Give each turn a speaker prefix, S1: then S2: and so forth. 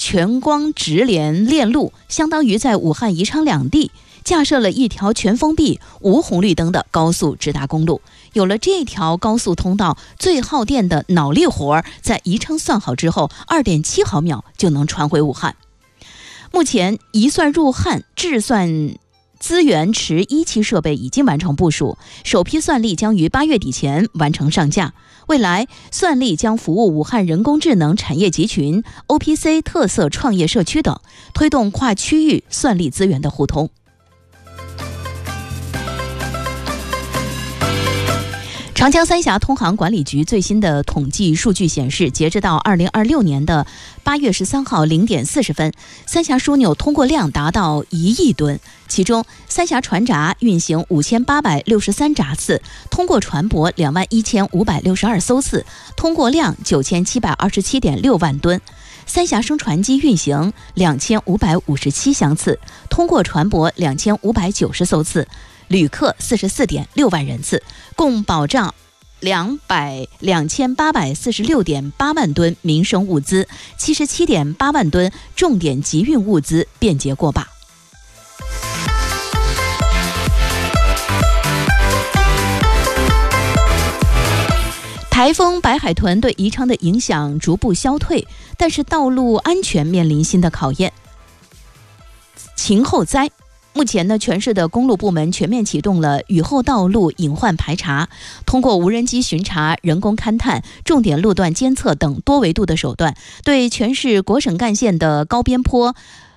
S1: 全光直连链路，相当于在武汉、宜昌两地架设了一条全封闭、无红绿灯的高速直达公路。有了这条高速通道，最耗电的脑力活在宜昌算好之后，2.7毫秒就能传回武汉。目前一算入汉智算资源池1期设备已经完成部署，首批算力将于8月底前完成上架。未来算力将服务武汉人工智能产业集群、OPC 特色创业社区等，推动跨区域算力资源的互通。长江三峡通航管理局最新的统计数据显示，截至到2026年的8月13号0点40分，三峡枢纽通过量达到1亿吨，其中三峡船闸运行5863闸次，通过船舶21562艘次，通过量9727.6万吨；三峡升船机运行2557厢次，通过船舶2590艘次，旅客44.6万人次，共保障2846.8万吨民生物资，77.8万吨重点集运物资便捷过坝。台风白海豚对宜昌的影响逐步消退，但是道路安全面临新的考验。晴后灾，目前呢，全市的公路部门全面启动了雨后道路隐患排查，通过无人机巡查、人工勘探、重点路段监测等多维度的手段，对全市国省干线的高边坡、